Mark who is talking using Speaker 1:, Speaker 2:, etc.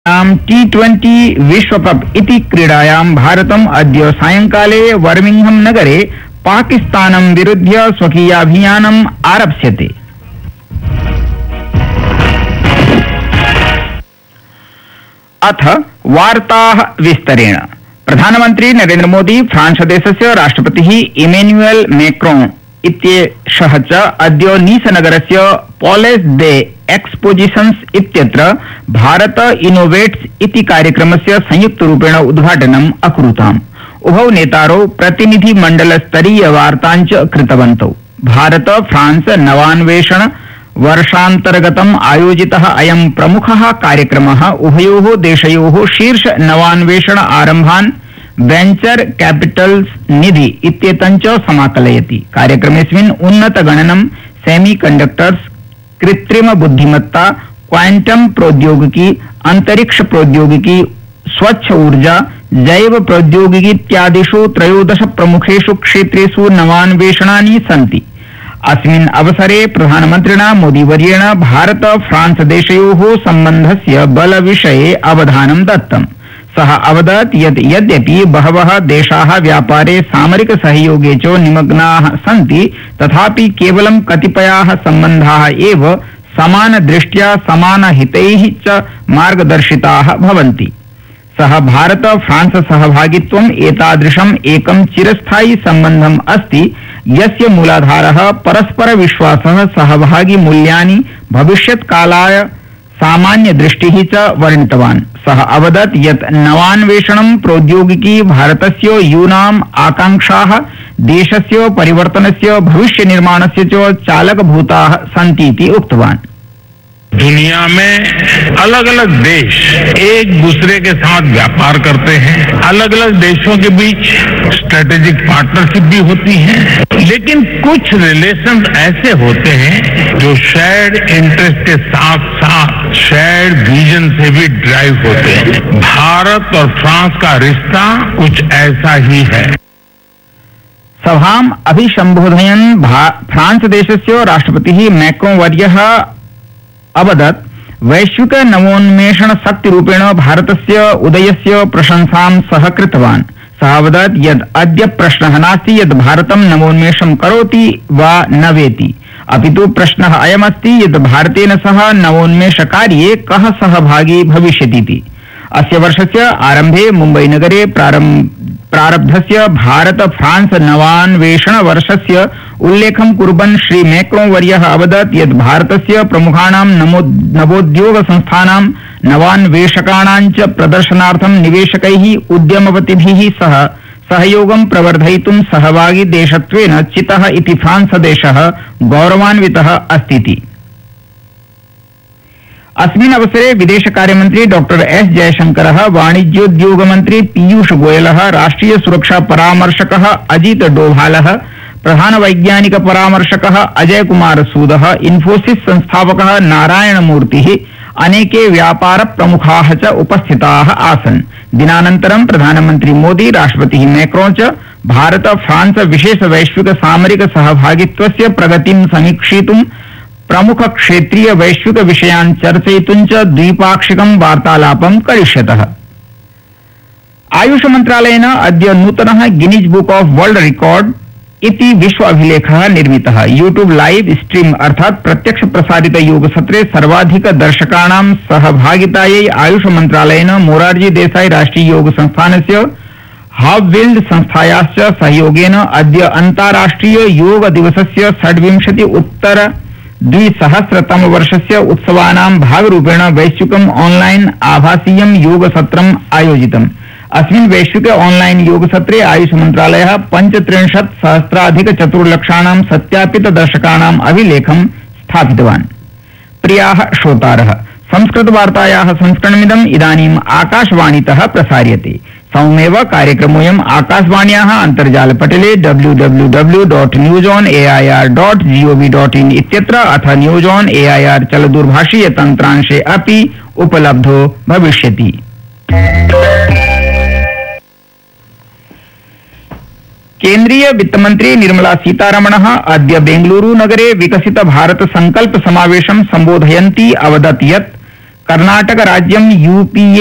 Speaker 1: T20 विश्वकप इति क्रीडायां भारतम् अद्य सायंकाले बर्मिंघम नगरे पाकिस्तानं विरुध्य स्वकीयाभियानम् आरप्स्यते। अथ वार्ताः विस्तरेण। प्रधानमन्त्री नरेन्द्र मोदी फ्रांस देशस्य राष्ट्रपतिः इमैनुअल मैक्रोन् इत्येषः च अद्य नीसनगरस्य पॉलेस दे एक्सपोजिशन्स इत्यत्र भारत इनोवेट्स इति कार्यक्रमस्य संयुक्तरूपेण उद्घाटनम् अकुरुताम्। उभौ नेतारौ प्रतिनिधिमण्डलस्तरीय वार्ताञ्च कृतवन्तौ। भारत फ्रांस नवान्वेषण वर्षान्तर्गतम् आयोजितः अयं प्रमुखः कार्यक्रमः उभयोः देशयोः शीर्ष नवान्वेषण आरम्भान् वेंचर कैपिटल्स निधि इत्येतञ्च समाकलयति। कार्यक्रमेऽस्मिन् उन्नतगणनं, सेमीकंडक्टर्स, कृत्रिम बुद्धिमत्ता, क्वांटम प्रौद्योगिकी, अंतरिक्ष प्रौद्योगिकी, स्वच्छ ऊर्जा, जैव प्रौद्योगिकी इत्यादिषु 13 प्रमुखेषु क्षेत्रेषु नवान्वेषणानि सन्ति। अस्मिन् अवसरे प्रधानमन्त्रिणा मोदीवर्येण भारत फ्रांस देशयोः सम्बन्धस्य बलविषये अवधानं दत्तम्। सः अवदत् यत् यद्यपि बहवः देशाः व्यापारे सामरिक सहयोगे च निमग्नाः सन्ति, तथापि केवलं कतिपयाः सम्बन्धाः एव समानदृष्ट्या समानहितैः च मार्गदर्शिताः भवन्ति। सः भारत फ्रांस सहभागित्वम् एतादृशम् एकं चिरस्थायि सम्बन्धम् अस्ति, यस्य मूलाधारः परस्पर विश्वासः, सहभागी मूल्यानि, भविष्यत्कालाय सामान्य दृष्टिः च वर्णितवान्। सः अवदत् यत् नवान्वेषणं, प्रौद्योगिकी भारतस्य यूनाम् आकांक्षाः, देशस्य परिवर्तनस्य, भविष्य निर्माणस्य च चालकभूताः सन्तीति उक्तवान्।
Speaker 2: दुनिया में अलग अलग देश एक दूसरे के साथ व्यापार करते हैं, अलग अलग देशों के बीच स्ट्रेटेजिक पार्टनरशिप भी होती है, लेकिन कुछ रिलेशन ऐसे होते हैं जो शेयर्ड इंटरेस्ट के साथ साथ शेयर्ड विजन से भी ड्राइव होते हैं। भारत और फ्रांस का रिश्ता कुछ ऐसा ही है।
Speaker 1: सभाम् अभिसंबोधयन् फ्रांस देशस्य राष्ट्रपतिः मैक्रोन् वर्यः अवदत् वैश्विक नवोन्मेषण शक्तिरूपेण भारतस्य उदयस्य प्रशंसां सः कृतवान्। सः अवदत् यत् अद्य प्रश्नः नास्ति यत् भारतं नवोन्मेषं करोति वा न वेति, अपितु प्रश्नः अयमस्ति यत् भारतेन सह नवोन्मेषकार्ये कः सहभागी भविष्यतीति। अस्य वर्षस्य आरम्भे मुम्बईनगरे प्रारब्धस्य भारत फ्रांस नवान्वेषण वर्षस्य उल्लेखं कुर्वन् श्री मैक्रोन् वर्यः अवदत् यत् भारतस्य प्रमुखाणां नवोद्योग संस्थानां, नवान्वेषकाणां च प्रदर्शनार्थं निवेशकैः, उद्यमपतिभिः सह सहयोगं प्रवर्धयितुं सहभागी देशत्वेन चितः इति फ्रांस देशः गौरवान्वितः अस्तीति। अस्मिन् अवसरे विदेश कार्यमन्त्री डॉक्टर एस जयशंकरः, वाणिज्योद्योगमन्त्री पीयूष गोयलः, राष्ट्रिय सुरक्षा परामर्शकः अजित डोभालः, प्रधान वैज्ञानिक परामर्शकः अजय कुमार सूदः, इन्फोसिस संस्थापकः नारायण मूर्तिः, अनेके व्यापार प्रमुखाः च उपस्थिताः आसन्। दिनानन्तरं प्रधानमन्त्री मोदी, राष्ट्रपतिः मैक्रोन् च भारत फ्रांस विशेष वैश्विक सामरिक सहभागित्वस्य प्रगतिं समीक्षितुं, प्रमुख क्षेत्रीय वैश्विक विषयान् चर्चयितुं च द्विपाक्षिकं वार्तालापं करिष्यतः। आयुष मन्त्रालयेन अद्य नूतनः Guinness book of world record इति विश्व अभिलेखः निर्मितः। यूट्यूब लाइव स्ट्रीम अर्थात् प्रत्यक्ष प्रसारित योग सत्रे सर्वाधिक दर्शकाणां सहभागितायै आयुष मन्त्रालयेन मोरारजी देसाई राष्ट्रिय योग संस्थानस्य हावविल्ड संस्थायाश्च सहयोगेन अद्य अन्ताराष्ट्रिय योग दिवसस्य 26 उत्तर 2000 वर्षस्य उत्सवानां भागरूपेण वैश्विकम् ऑनलाइन आभासीयं योग सत्रम् आयोजितम्। अस्मिन् वैश्विक ऑनलाइन योग सत्रे आयुष मन्त्रालयः 35,000,400 सत्यापित दर्शकाणाम् अभिलेखं स्थापितवान्। प्रियाः श्रोतारः, संस्कृत वार्तायाः संस्करणमिदम् इदानीम् आकाशवाणीतः प्रसार्यते। सममेव कार्यक्रमोऽयम् आकाशवाण्याः अन्तर्जालपटले www.newsonair.gov.in इत्यत्र अथ न्यूज ऑन एआईआर चलदूरभाषीय तन्त्रांशे अपि उपलब्धो भविष्यति। केन्द्रीय वित्तमन्त्री निर्मला सीतारमणः अद्य बेंगलुरू नगरे विकसित भारत संकल्प समावेशं सम्बोधयन्ती अवदत् यत् कर्णाटक राज्यं यूपीए